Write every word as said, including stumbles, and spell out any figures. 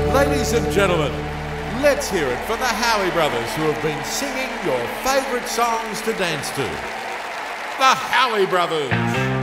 Ladies and gentlemen, let's hear it for the Howie Brothers, who have been singing your favourite songs to dance to. The Howie Brothers.